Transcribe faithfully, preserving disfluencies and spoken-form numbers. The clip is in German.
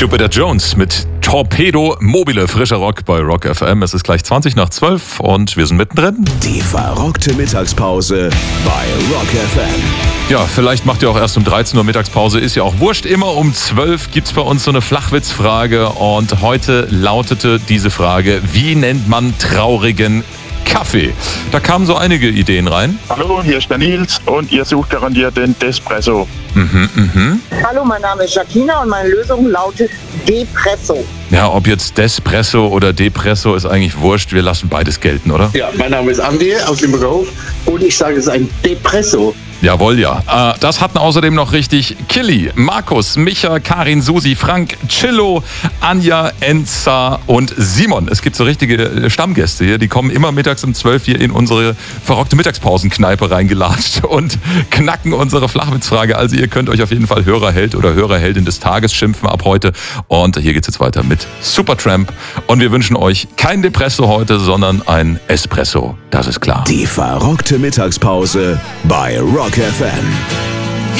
Jupiter Jones mit Torpedo Mobile, frischer Rock bei Rock F M. Es ist gleich zwanzig nach zwölf und wir sind mittendrin. Die verrockte Mittagspause bei Rock F M. Ja, vielleicht macht ihr auch erst um dreizehn Uhr Mittagspause, ist ja auch wurscht. Immer um zwölf gibt es bei uns so eine Flachwitzfrage und heute lautete diese Frage: Wie nennt man traurigen Kaffee? Da kamen so einige Ideen rein. Hallo, hier ist der Nils und ihr sucht garantiert den Despresso. Mhm, mhm. Hallo, mein Name ist Jacquina und meine Lösung lautet Depresso. Ja, ob jetzt Despresso oder Depresso ist eigentlich wurscht. Wir lassen beides gelten, oder? Ja, mein Name ist Andi aus Limburgerhof und ich sage, es ist ein Depresso. Jawohl, ja. Äh, das hatten außerdem noch richtig Killy, Markus, Micha, Karin, Susi, Frank, Chillo, Anja, Enza und Simon. Es gibt so richtige Stammgäste hier, die kommen immer mittags um zwölf hier in unsere verrockte Mittagspausenkneipe reingelatscht und knacken unsere Flachwitzfrage. Also ihr könnt euch auf jeden Fall Hörerheld oder Hörerheldin des Tages schimpfen ab heute. Und hier geht's jetzt weiter mit Supertramp. Und wir wünschen euch kein Depresso heute, sondern ein Espresso. Das ist klar. Die verrockte Mittagspause bei Rock F M.